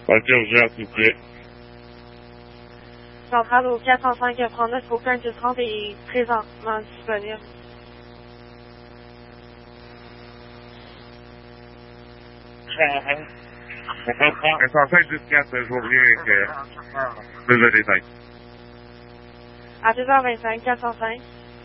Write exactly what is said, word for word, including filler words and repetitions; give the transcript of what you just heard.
Ok, urgent, s'il vous plaît. Centrale au quatre cent cinq trente-neuf, aucun dix trente est présentement disponible. quatre cent cinq dix quatre, je vois rien avec euh, plus de détails. À deux heures vingt-cinq, quatre cent cinq.